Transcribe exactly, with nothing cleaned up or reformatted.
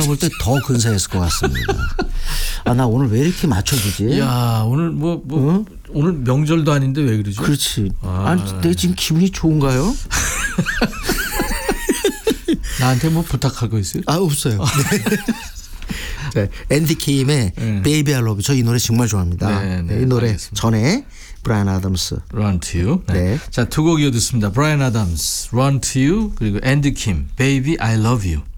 제가 볼 때 더 근사했을 것 같습니다. 아, 나 오늘 왜 이렇게 맞춰주지? 야, 오늘 뭐, 뭐 응? 오늘 명절도 아닌데 왜 그러죠? 그렇지. 아. 아니, 내가 지금 기분이 좋은가요? 나한테 뭐 부탁할 거 있어요? 아, 없어요. 네. 앤디 킴의 네. Baby I Love You. 저 이 노래 정말 좋아합니다. 네, 네, 네, 이 노래 알겠습니다. 전에 브라이언 아담스. Run to You. 네. 네. 자, 두 곡 이어 듣습니다. 브라이언 아담스, Run to You, 그리고 앤디 킴, Baby I Love You.